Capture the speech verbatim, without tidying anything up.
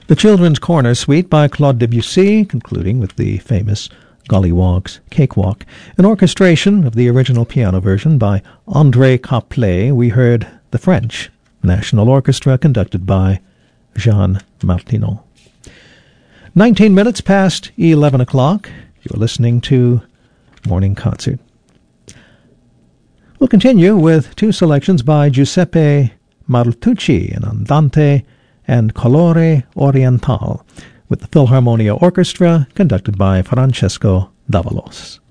The Children's Corner Suite by Claude Debussy, concluding with the famous Golliwogg's Cakewalk. An orchestration of the original piano version by André Caplet. We heard the French National Orchestra, conducted by Jean Martineau. Nineteen minutes past eleven o'clock. You're listening to Morning Concert. We'll continue with two selections by Giuseppe Martucci in Andante and Colore Orientale, with the Philharmonia Orchestra, conducted by Francesco Davalos.